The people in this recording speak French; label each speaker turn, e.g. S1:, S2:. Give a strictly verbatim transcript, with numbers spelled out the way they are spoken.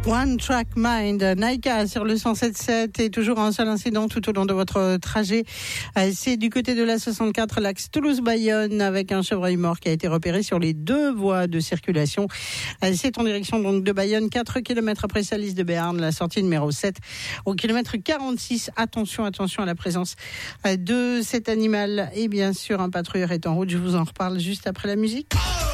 S1: One Track Mind, Naika sur le cent sept sept et toujours un seul incident tout au long de votre trajet. C'est du côté de la soixante-quatre, l'axe Toulouse-Bayonne avec un chevreuil mort qui a été repéré sur les deux voies de circulation. C'est en direction donc de Bayonne, quatre kilomètres après Salis de Béarn, la sortie numéro sept au kilomètre quarante-six. Attention, attention à la présence de cet animal et bien sûr un patrouilleur est en route. Je vous en reparle juste après la musique.